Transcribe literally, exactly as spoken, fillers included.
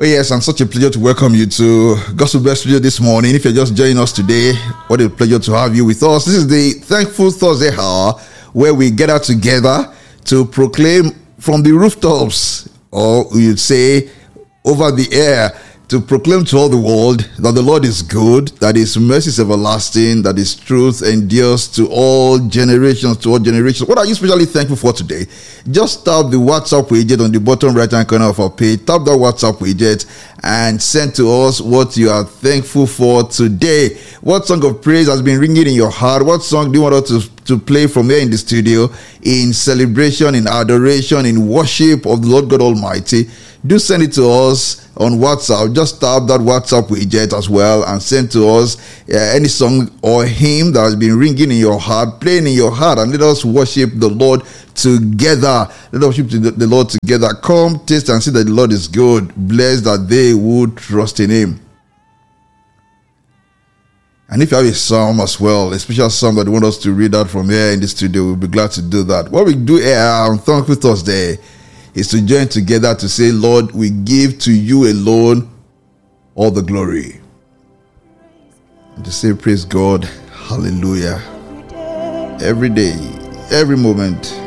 Oh yes, and such a pleasure to welcome you to Gospel Best Studio this morning. If you're just joining us today, what a pleasure to have you with us. This is the Thankful Thursday hour where we gather together to proclaim from the rooftops, or you'd say over the air, to proclaim to all the world that the Lord is good, that His mercy is everlasting, that His truth endures to all generations, to all generations. What are you especially thankful for today? Just tap the WhatsApp widget on the bottom right-hand corner of our page. Tap that WhatsApp widget and send to us what you are thankful for today. What song of praise has been ringing in your heart? What song do you want us to, to play from here in the studio in celebration, in adoration, in worship of the Lord God Almighty? Do send it to us on WhatsApp. Just tap that WhatsApp widget as well and send to us uh, any song or hymn that has been ringing in your heart, playing in your heart, and let us worship the Lord together. Let us worship the Lord together. Come, taste and see that the Lord is good. Blessed that they would trust in Him. And if you have a psalm as well, a special psalm that you want us to read out from here in the studio, we'll be glad to do that. What we do here on Thankful Thursday is to join together to say, Lord, we give to you alone all the glory. And to say, praise God, hallelujah. Every day, every moment.